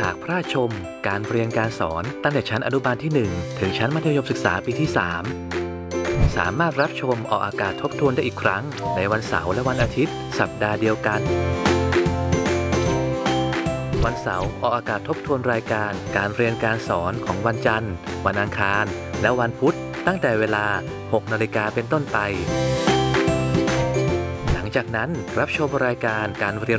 หากพลาดชมการเรียนการสอนตั้งแต่ชั้นอนุบาลที่ 1 ถึงชั้นมัธยมศึกษาปีที่ 3 สามารถรับชมออกอากาศทบทวนได้อีกครั้งในวันเสาร์และวันอาทิตย์สัปดาห์เดียวกันวันเสาร์ออกอากาศทบทวนรายการการเรียนการสอนของวันจันทร์วันอังคารและวันพุธตั้งแต่เวลา 6 นาฬิกาเป็นต้นไปหลังจากนั้นรับชมรายการการเรียน